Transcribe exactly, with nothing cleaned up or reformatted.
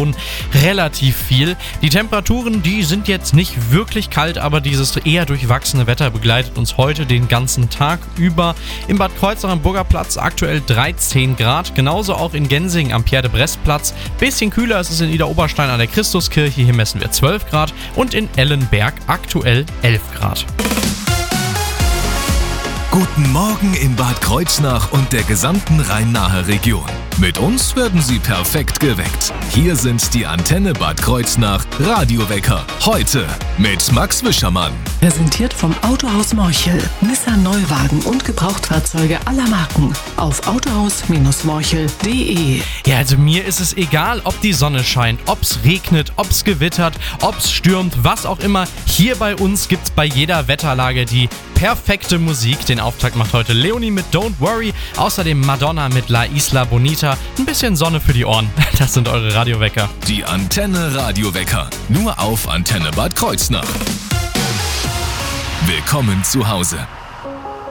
schon relativ viel. Die Temperaturen, die sind jetzt nicht wirklich kalt, aber dieses eher durchwachsene Wetter begleitet uns heute den ganzen Tag über. Im Bad Kreuznach am Burgerplatz aktuell dreizehn Grad, genauso auch in Gensing am Pierre-de-Bresse-Platz. Bisschen kühler ist es in Idar-Oberstein an der Christuskirche, hier messen wir zwölf Grad und in Ellenberg aktuell elf Grad. Guten Morgen in Bad Kreuznach und der gesamten Rhein-Nahe Region. Mit uns werden Sie perfekt geweckt. Hier sind die Antenne Bad Kreuznach Radiowecker. Heute mit Max Wischermann. Präsentiert vom Autohaus Morchel. Nissan Neuwagen und Gebrauchtfahrzeuge aller Marken. Auf autohaus morchel punkt de. Ja, also mir ist es egal, ob die Sonne scheint, ob es regnet, ob es gewittert, ob es stürmt, was auch immer. Hier bei uns gibt es bei jeder Wetterlage die perfekte Musik. Den Auftakt macht heute Leonie mit Don't Worry, außerdem Madonna mit La Isla Bonita. Ein bisschen Sonne für die Ohren. Das sind eure Radiowecker. Die Antenne Radiowecker. Nur auf Antenne Bad Kreuznach. Willkommen zu Hause.